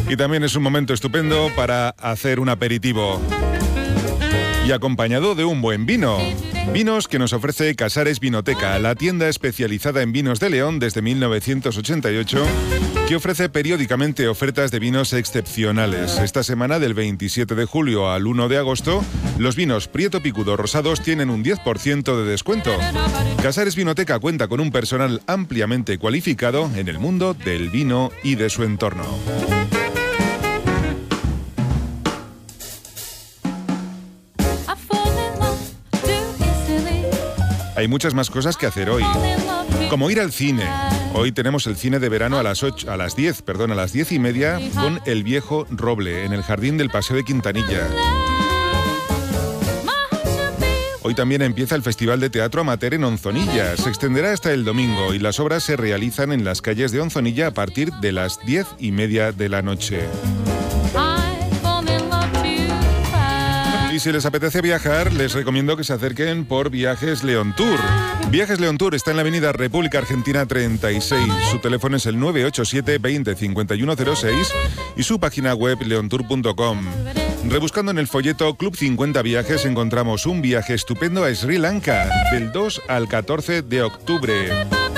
Y también es un momento estupendo para hacer un aperitivo. Y acompañado de un buen vino. Vinos que nos ofrece Casares Vinoteca, la tienda especializada en vinos de León desde 1988, que ofrece periódicamente ofertas de vinos excepcionales. Esta semana, del 27 de julio al 1 de agosto, los vinos Prieto Picudo rosados tienen un 10% de descuento. Casares Vinoteca cuenta con un personal ampliamente cualificado en el mundo del vino y de su entorno. Hay muchas más cosas que hacer hoy, como ir al cine. Hoy tenemos el cine de verano a las 10:30 con El Viejo Roble en el Jardín del Paseo de Quintanilla. Hoy también empieza el Festival de Teatro Amateur en Onzonilla. Se extenderá hasta el domingo y las obras se realizan en las calles de Onzonilla a partir de las 10:30 de la noche. Y si les apetece viajar, les recomiendo que se acerquen por Viajes León Tour. Viajes León Tour está en la avenida República Argentina 36. Su teléfono es el 987 20 5106 y su página web leontour.com. Rebuscando en el folleto Club 50 Viajes encontramos un viaje estupendo a Sri Lanka del 2 al 14 de octubre.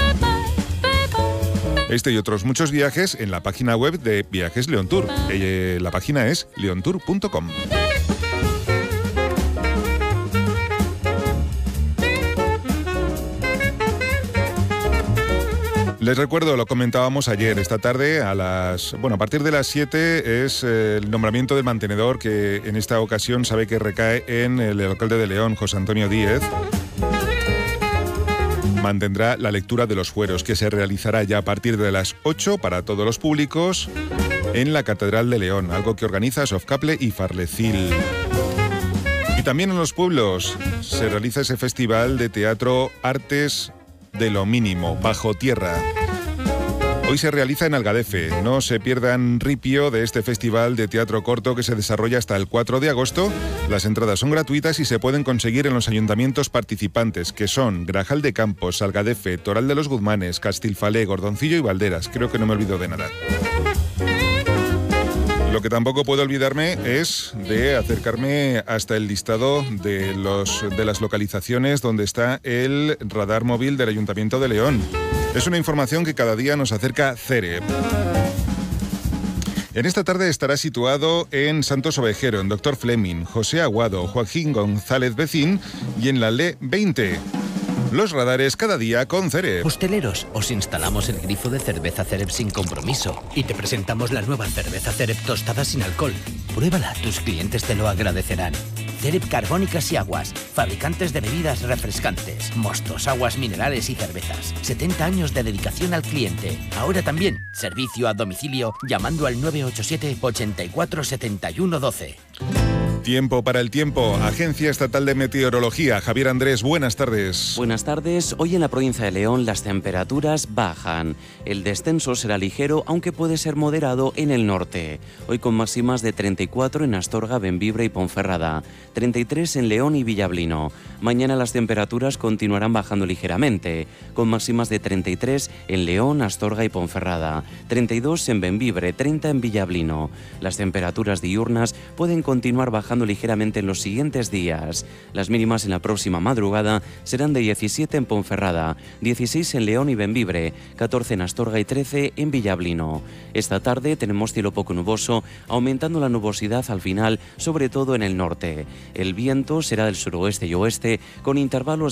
Este y otros muchos viajes en la página web de Viajes León Tour. La página es leontour.com. Les recuerdo, lo comentábamos ayer, esta tarde a partir de las 7 es el nombramiento del mantenedor, que en esta ocasión sabe que recae en el alcalde de León, José Antonio Díez. Mantendrá la lectura de los fueros, que se realizará ya a partir de las 8 para todos los públicos en la Catedral de León, algo que organiza Sofcaple y Farlecil. Y también en los pueblos se realiza ese festival de teatro Artes de lo Mínimo, Bajo Tierra. Hoy se realiza en Algadefe. No se pierdan ripio de este festival de teatro corto que se desarrolla hasta el 4 de agosto. Las entradas son gratuitas y se pueden conseguir en los ayuntamientos participantes, que son Grajal de Campos, Algadefe, Toral de los Guzmanes, Castilfalé, Gordoncillo y Valderas. Creo que no me olvido de nada. Lo que tampoco puedo olvidarme es de acercarme hasta el listado de las localizaciones donde está el radar móvil del Ayuntamiento de León. Es una información que cada día nos acerca CEREP. En esta tarde estará situado en Santos Ovejero, en Doctor Fleming, José Aguado, Joaquín González Becín y en la LE 20. Los radares cada día con CEREP. Hosteleros, os instalamos el grifo de cerveza CEREP sin compromiso y te presentamos la nueva cerveza CEREP tostada sin alcohol. Pruébala, tus clientes te lo agradecerán. CEREP Carbónicas y Aguas, fabricantes de bebidas refrescantes, mostos, aguas minerales y cervezas. 70 años de dedicación al cliente. Ahora también, servicio a domicilio llamando al 987 84 71 12. Tiempo para el tiempo. Agencia Estatal de Meteorología. Javier Andrés, buenas tardes. Buenas tardes. Hoy en la provincia de León las temperaturas bajan. El descenso será ligero, aunque puede ser moderado en el norte. Hoy con máximas de 34 en Astorga, Bembibre y Ponferrada. 33 en León y Villablino. Mañana las temperaturas continuarán bajando ligeramente, con máximas de 33 en León, Astorga y Ponferrada. 32 en Bembibre, 30 en Villablino. Las temperaturas diurnas pueden continuar bajando ligeramente en los siguientes días. Las mínimas en la próxima madrugada serán de 17 en Ponferrada, 16 en León y Bembibre, 14 en Astorga y 13 en Villablino. Esta tarde tenemos cielo poco nuboso, aumentando la nubosidad al final, sobre todo en el norte. El viento será del suroeste y oeste, con intervalos